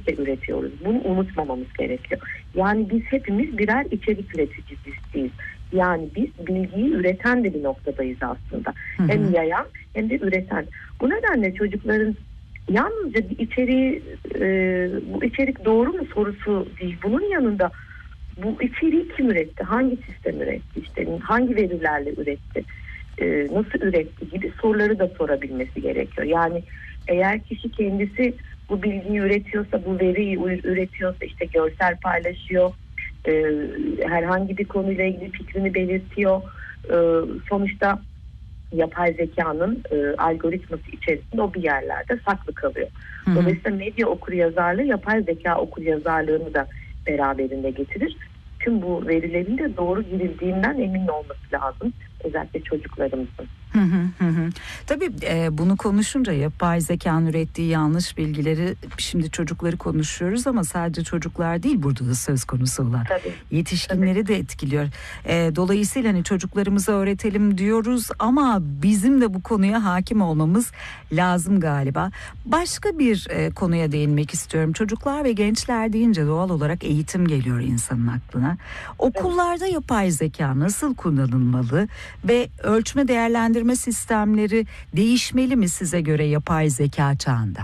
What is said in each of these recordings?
içerikle üretiyoruz. Bunu unutmamamız gerekiyor. Yani biz hepimiz birer içerik üreticisiyiz. Yani biz bilgiyi üreten de bir noktadayız aslında. Hem yayan hem de üreten. Bu nedenle çocukların yalnızca bir içeriği, bu içerik doğru mu sorusu değil. Bunun yanında bu içeriği kim üretti? Hangi sistem üretti? İşte hangi verilerle üretti? Nasıl üretti gibi soruları da sorabilmesi gerekiyor. Yani eğer kişi kendisi bu bilgiyi üretiyorsa, bu veriyi üretiyorsa, işte görsel paylaşıyor, herhangi bir konuyla ilgili fikrini belirtiyor. Sonuçta yapay zekanın algoritması içerisinde o bir yerlerde saklı kalıyor. Dolayısıyla medya okuryazarlığı yapay zeka okuryazarlığını da beraberinde getirir. Tüm bu verilerin de doğru girildiğinden emin olması lazım. Özellikle çocuklarımızın. Tabii bunu konuşunca yapay zekanın ürettiği yanlış bilgileri, şimdi çocukları konuşuyoruz ama sadece çocuklar değil burada da söz konusu olan. Tabii. Yetişkinleri de etkiliyor. Dolayısıyla hani çocuklarımıza öğretelim diyoruz ama bizim de bu konuya hakim olmamız lazım galiba. Başka bir konuya değinmek istiyorum. Çocuklar ve gençler deyince doğal olarak eğitim geliyor insanın aklına. Okullarda yapay zeka nasıl kullanılmalı ve ölçme değerlendirme sistemleri değişmeli mi size göre yapay zeka çağında?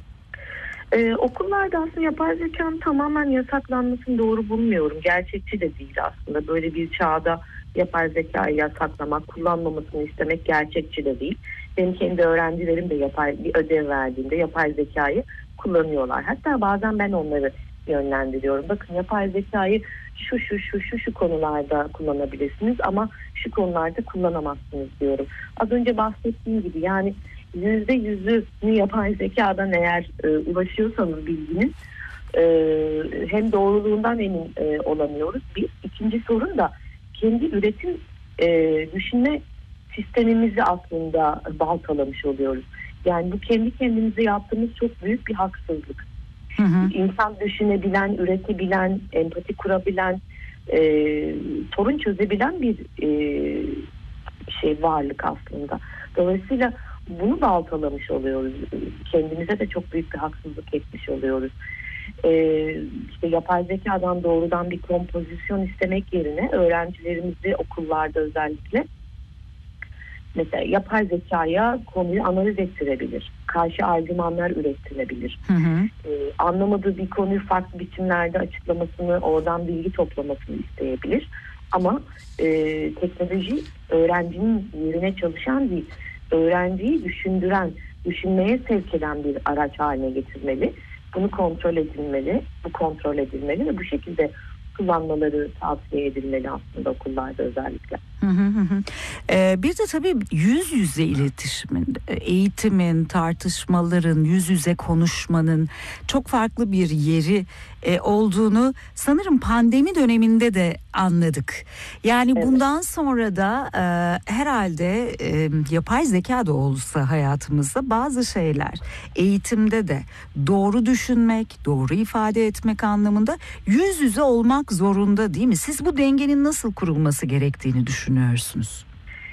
Okullarda aslında yapay zekanın tamamen yasaklanmasını doğru bulmuyorum. Gerçekçi de değil aslında. Böyle bir çağda yapay zekayı yasaklamak, kullanmamasını istemek gerçekçi de değil. Benim kendi öğrencilerim de bir ödev verdiğinde yapay zekayı kullanıyorlar. Hatta bazen ben onları yönlendiriyorum. Bakın yapay zekayı şu konularda kullanabilirsiniz ama şu konularda kullanamazsınız diyorum. Az önce bahsettiğim gibi yani %100'ünü yapay zekadan eğer ulaşıyorsanız bilginin hem doğruluğundan emin olamıyoruz. İkinci sorun da kendi üretim düşünme sistemimizi aslında baltalamış oluyoruz. Yani bu kendi kendimize yaptığımız çok büyük bir haksızlık. İnsan düşünebilen, üretebilen, empati kurabilen, sorun çözebilen bir varlık aslında. Dolayısıyla bunu baltalamış oluyoruz. Kendimize de çok büyük bir haksızlık etmiş oluyoruz. İşte yapay zekadan doğrudan bir kompozisyon istemek yerine öğrencilerimizi okullarda özellikle mesela yapay zekaya konuyu analiz ettirebilir. Karşı argümanlar ürettirebilir. Anlamadığı bir konuyu farklı biçimlerde açıklamasını, oradan bilgi toplamasını isteyebilir. Ama teknoloji öğrencinin yerine çalışan değil, öğrenciyi düşünmeye sevk eden bir araç haline getirmeli. Bunu kontrol edilmeli ve bu şekilde kullanmaları tavsiye edilmeli aslında okullarda özellikle. Bir de tabii yüz yüze iletişimin, eğitimin, tartışmaların, yüz yüze konuşmanın çok farklı bir yeri olduğunu sanırım pandemi döneminde de anladık. Yani evet. Bundan sonra da herhalde yapay zeka da olsa hayatımızda bazı şeyler eğitimde de doğru düşünmek, doğru ifade etmek anlamında yüz yüze olmak zorunda değil mi? Siz bu dengenin nasıl kurulması gerektiğini düşünüyorsunuz?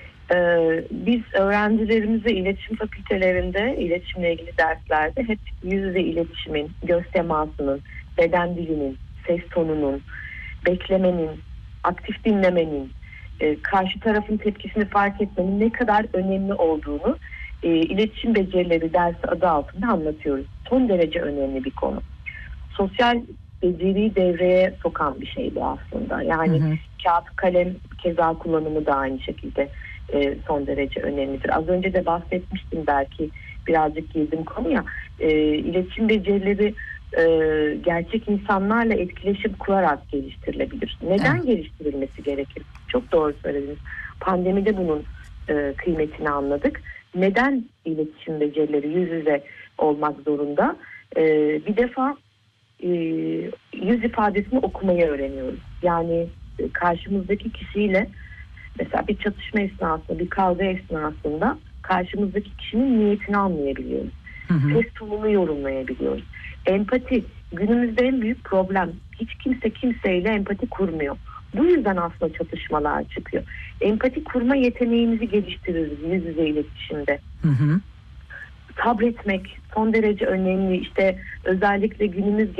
Biz öğrencilerimize iletişim fakültelerinde, iletişimle ilgili derslerde hep yüz yüze iletişimin, göz temasının, beden dilinin, ses tonunun, beklemenin, aktif dinlemenin, karşı tarafın tepkisini fark etmenin ne kadar önemli olduğunu iletişim becerileri dersi adı altında anlatıyoruz. Son derece önemli bir konu. Sosyal beceriyi devreye sokan bir şey bu aslında. Yani kağıt kalem keza kullanımı da aynı şekilde son derece önemlidir. Az önce de bahsetmiştim, belki birazcık girdim konuya. İletişim becerileri gerçek insanlarla etkileşim kurarak geliştirilebilir. Neden geliştirilmesi gerekir? Çok doğru söylediniz. Pandemide bunun kıymetini anladık. Neden iletişim becerileri yüz yüze olmak zorunda? Bir defa yüz ifadesini okumayı öğreniyoruz. Yani karşımızdaki kişiyle mesela bir çatışma esnasında, bir kavga esnasında karşımızdaki kişinin niyetini anlayabiliyoruz. Ses tonunu yorumlayabiliyoruz. Empati günümüzde en büyük problem. Hiç kimse kimseyle empati kurmuyor. Bu yüzden aslında çatışmalar çıkıyor. Empati kurma yeteneğimizi geliştiririz yüz yüze iletişimde. Sabretmek son derece önemli. İşte özellikle günümüz